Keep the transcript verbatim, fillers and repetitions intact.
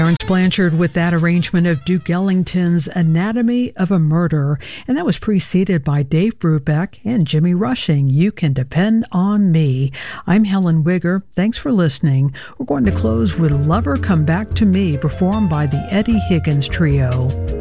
Terence Blanchard with that arrangement of Duke Ellington's Anatomy of a Murder, and that was preceded by Dave Brubeck and Jimmy Rushing, You Can Depend on Me. I'm Helen Wigger. Thanks for listening. We're going to close with Lover Come Back to Me, performed by the Eddie Higgins Trio.